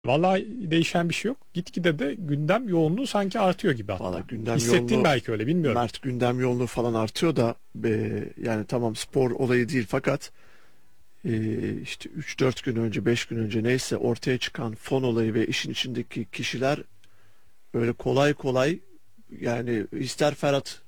Vallahi değişen bir şey yok. Gitgide de gündem yoğunluğu sanki artıyor gibi hatta. Valla gündem Hissettiğin yoğunluğu, belki öyle, bilmiyorum. Mert, gündem yoğunluğu falan artıyor da yani tamam, spor olayı değil fakat işte 3-4 gün önce, 5 gün önce neyse ortaya çıkan fon olayı ve işin içindeki kişiler öyle kolay kolay, yani ister Ferhat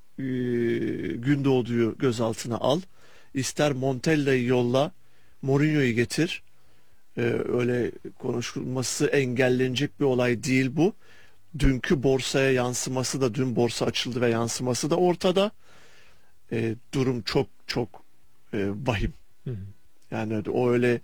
Gündoğdu'yu gözaltına al, ister Montella'yı yolla, Mourinho'yu getir. Öyle konuşulması engellenecek bir olay değil bu. Dünkü borsaya yansıması da, dün borsa açıldı ve yansıması da ortada. Durum çok çok vahim. Hı hı. Yani o öyle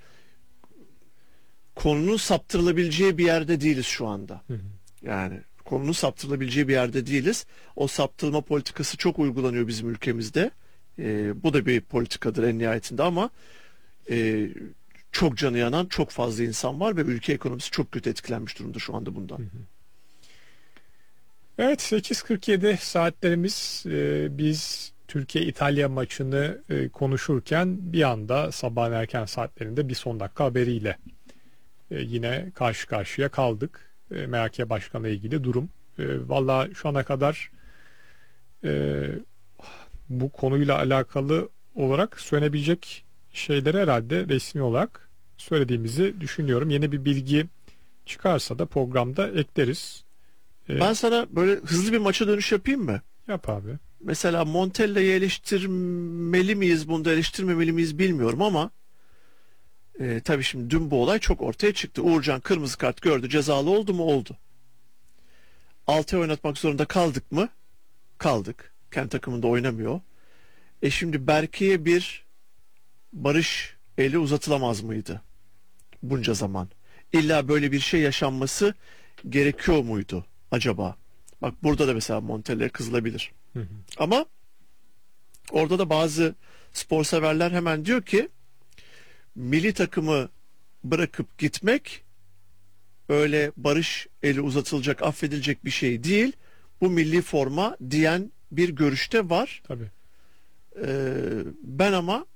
konunun saptırılabileceği bir yerde değiliz şu anda. Hı hı. Yani konunun saptırılabileceği bir yerde değiliz. O saptırma politikası çok uygulanıyor bizim ülkemizde. Bu da bir politikadır en nihayetinde ama e, çok canı yanan çok fazla insan var ve ülke ekonomisi çok kötü etkilenmiş durumda şu anda bundan. Hı hı. Evet, 8.47 saatlerimiz. Biz Türkiye-İtalya maçını konuşurken bir anda sabahın erken saatlerinde bir son dakika haberiyle yine karşı karşıya kaldık. MHK Başkanı'na ilgili durum. Valla şu ana kadar e, bu konuyla alakalı olarak söylenebilecek şeyleri herhalde resmi olarak söylediğimizi düşünüyorum. Yeni bir bilgi çıkarsa da programda ekleriz. Ben sana böyle hızlı bir maça dönüş yapayım mı? Yap abi. Mesela Montella'yı eleştirmeli miyiz, bunu da eleştirmemeli miyiz bilmiyorum ama tabii şimdi dün bu olay çok ortaya çıktı. Uğurcan kırmızı kart gördü, cezalı oldu mu? Oldu. Altay oynatmak zorunda kaldık mı? Kaldık. Kendi takımında oynamıyor. Şimdi Berke'ye bir barış eli uzatılamaz mıydı bunca zaman? İlla böyle bir şey yaşanması gerekiyor muydu acaba? Bak burada da mesela Montella'ya kızılabilir. Hı hı. Ama orada da bazı spor severler hemen diyor ki milli takımı bırakıp gitmek öyle barış eli uzatılacak, affedilecek bir şey değil. Bu milli forma diyen bir görüşte var. Tabii. Ben ama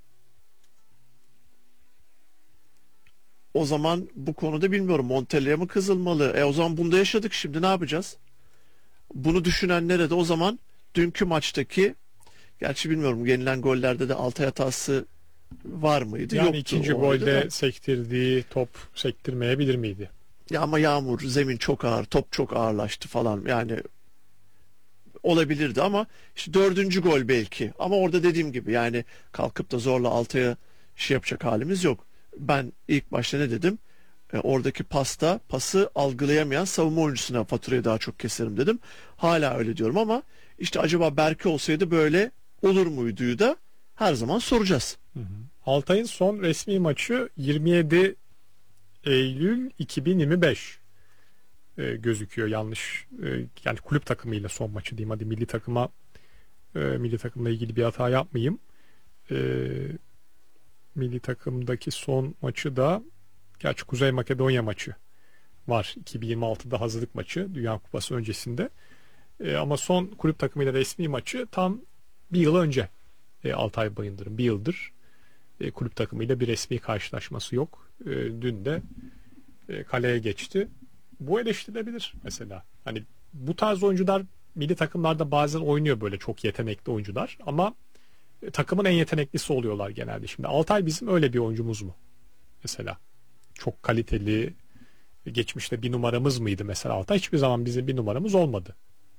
o zaman bu konuda bilmiyorum, Montella'ya mı kızılmalı? O zaman bunda yaşadık, şimdi ne yapacağız? Bunu düşünenlere de o zaman dünkü maçtaki, gerçi bilmiyorum, yenilen gollerde de Altay hatası var mıydı? Yani Yoktu ikinci o ayrı da. golde sektirdiği top sektirmeyebilir miydi? Ya ama yağmur, zemin çok ağır, top çok ağırlaştı falan. Yani olabilirdi ama işte dördüncü gol belki. Ama orada dediğim gibi yani kalkıp da zorla Altay'a şey yapacak halimiz yok. Ben ilk başta ne dedim? Oradaki pası algılayamayan savunma oyuncusuna faturayı daha çok keserim dedim. Hala öyle diyorum ama işte acaba Berke olsaydı böyle olur muyduyu da her zaman soracağız. Hı hı. Altay'ın son resmi maçı 27 Eylül 2025 gözüküyor, yanlış. Yani kulüp takımıyla son maçı diyeyim, hadi milli takımla ilgili bir hata yapmayayım. E, Milli takımdaki son maçı da, gerçi Kuzey Makedonya maçı var, 2026'da hazırlık maçı Dünya Kupası öncesinde. Ama son kulüp takımıyla resmi maçı tam bir yıl önce. Altay Bayındır'ın bir yıldır kulüp takımıyla bir resmi karşılaşması yok. Dün de kaleye geçti. Bu eleştirilebilir mesela. Hani bu tarz oyuncular milli takımlarda bazen oynuyor, böyle çok yetenekli oyuncular, ama takımın en yeteneklisi oluyorlar genelde. Şimdi Altay bizim öyle bir oyuncumuz mu? Mesela çok kaliteli, geçmişte bir numaramız mıydı mesela Altay? Hiçbir zaman bizim bir numaramız olmadı.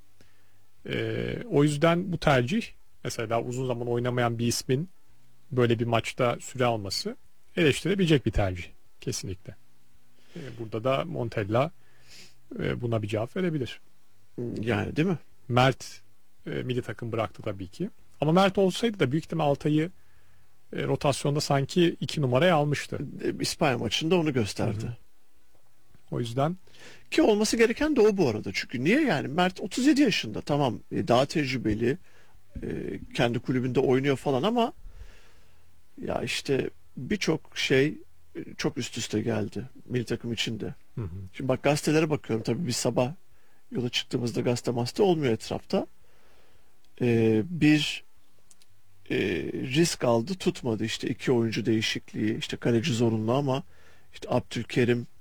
O yüzden bu tercih, mesela uzun zaman oynamayan bir ismin böyle bir maçta süre alması eleştirebilecek bir tercih. Kesinlikle. Burada da Montella buna bir cevap verebilir. Yani değil mi? Mert milli takım bıraktı tabii ki. Ama Mert olsaydı da büyük ihtimal Altay'ı rotasyonda sanki 2 numaraya almıştı. İspanya maçında onu gösterdi. Hı hı. O yüzden Ki olması gereken de o bu arada. Çünkü niye yani? Mert 37 yaşında, tamam, daha tecrübeli, kendi kulübünde oynuyor falan ama ya işte birçok şey çok üst üste geldi milli takım içinde. hı hı. Şimdi bak, gazetelere bakıyorum, tabii biz sabah yola çıktığımızda gazete mazete olmuyor etrafta. Bir risk aldı, tutmadı, işte iki oyuncu değişikliği, işte kaleci zorunlu ama işte Abdülkerim